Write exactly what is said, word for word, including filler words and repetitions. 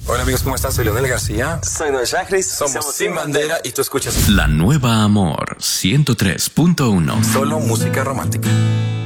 Hola amigos, ¿cómo están? Soy Leonel García. Soy Noel Chagris. Somos, Somos Sin Bandera, Bandera y tú escuchas La Nueva Amor ciento tres punto uno. Solo música romántica.